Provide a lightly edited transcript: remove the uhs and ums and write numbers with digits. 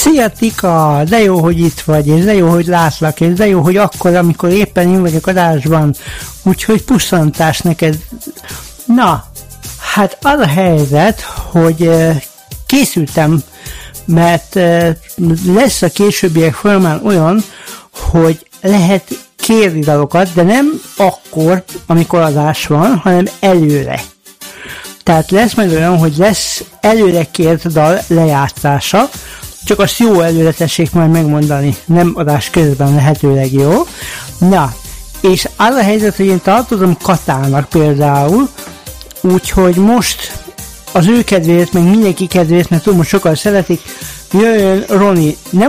Szia Tika, de jó, hogy itt vagy, és de jó, hogy látlak, és de jó, hogy akkor, amikor éppen én vagyok adásban, úgyhogy pusszantás neked. Na, hát az a helyzet, hogy készültem, mert lesz a későbbiek folyamán olyan, hogy lehet kérni dalokat, de nem akkor, amikor adás van, hanem előre. Tehát lesz majd olyan, hogy lesz előre kért dal lejátszása, csak azt jó előre tessék majd megmondani, nem adás közben lehetőleg jó. Na, és az a helyzet, hogy én tartozom Katának például, úgyhogy most az ő kedvéért, meg mindenki kedvéért, mert tudom, hogy sokan szeretik, jöjjön Roni. Nem